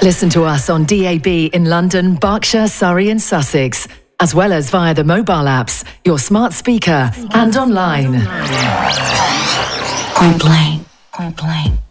Listen to us on DAB in London, Berkshire, Surrey and Sussex, as well as via the mobile apps, your smart speaker and online. Point blank. Point blank.